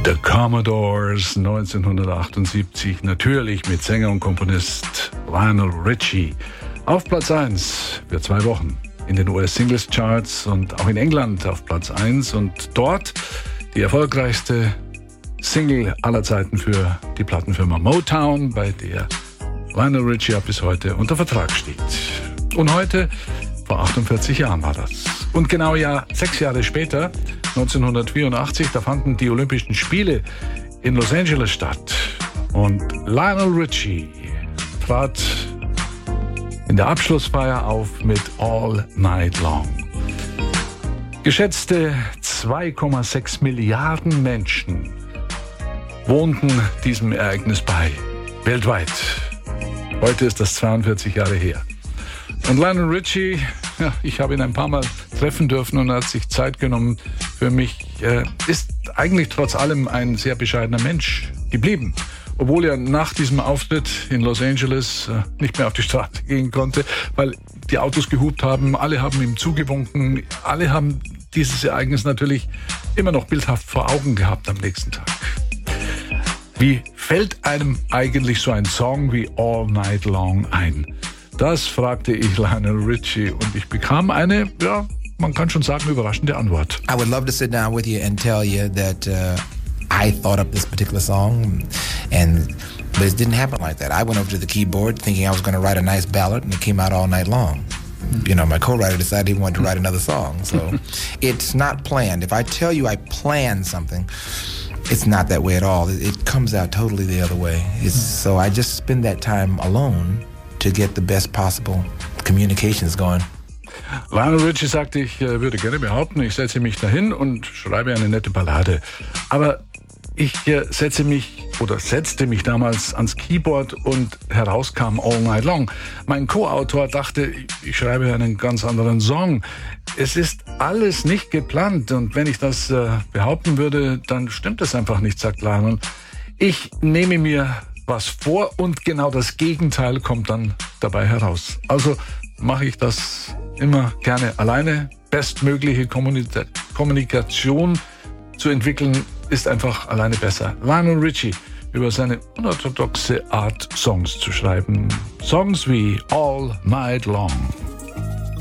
The Commodores 1978, natürlich mit Sänger und Komponist Lionel Richie. Auf Platz 1 für 2 Wochen in den US-Singles-Charts und auch in England auf Platz 1 und dort die erfolgreichste Single aller Zeiten für die Plattenfirma Motown, bei der Lionel Richie ab bis heute unter Vertrag steht. Und heute, vor 48 Jahren war das. Und genau 6 Jahre später, 1984, da fanden die Olympischen Spiele in Los Angeles statt. Und Lionel Richie trat in der Abschlussfeier auf mit All Night Long. Geschätzte 2,6 Milliarden Menschen wohnten diesem Ereignis bei, weltweit. Heute ist das 42 Jahre her. Und Lionel Richie, ich habe ihn ein paar Mal treffen dürfen und er hat sich Zeit genommen für mich, ist eigentlich trotz allem ein sehr bescheidener Mensch geblieben. Obwohl er nach diesem Auftritt in Los Angeles nicht mehr auf die Straße gehen konnte, weil die Autos gehupt haben, alle haben ihm zugewunken, alle haben dieses Ereignis natürlich immer noch bildhaft vor Augen gehabt am nächsten Tag. Wie fällt einem eigentlich so ein Song wie All Night Long ein? Das fragte ich Lionel Richie und ich bekam eine, man kann schon sagen, überraschende Antwort. I would love to sit down with you and tell you that I thought up this particular song, but it didn't happen like that. I went over to the keyboard thinking I was going to write a nice ballad, and it came out All Night Long. You know, my co-writer decided he wanted to write another song, so it's not planned. If I tell you I planned something, it's not that way at all. It comes out totally the other way. So I just spend that time alone to get the best possible communications going. Lionel Richie sagte, ich würde gerne behaupten, ich setze mich dahin und schreibe eine nette Ballade. Aber ich setzte mich damals ans Keyboard und heraus kam All Night Long. Mein Co-Autor dachte, ich schreibe einen ganz anderen Song. Es ist alles nicht geplant und wenn ich das behaupten würde, dann stimmt es einfach nicht, sagt Lionel. Ich nehme mir was vor und genau das Gegenteil kommt dann dabei heraus. Also mache ich das immer gerne alleine. Bestmögliche Kommunikation zu entwickeln ist einfach alleine besser. Lionel Richie über seine unorthodoxe Art, Songs zu schreiben. Songs wie All Night Long.